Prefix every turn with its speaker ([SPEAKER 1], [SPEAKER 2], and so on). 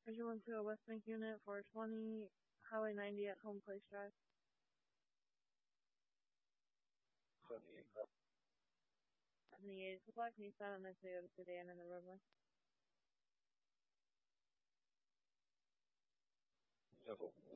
[SPEAKER 1] Visual to a West Bank unit, 420, Highway 90 at Home Place Drive.
[SPEAKER 2] 78.
[SPEAKER 1] 78 is the black, can you stand on this Toyota sedan in the roadway?
[SPEAKER 2] Simple.